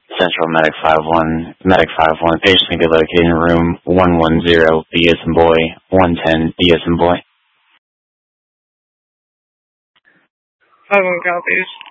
Central Medic 5-1. Medic 5-1. Patient may be located in room 110, B as in boy, 110, B as in boy. 5-1 copies.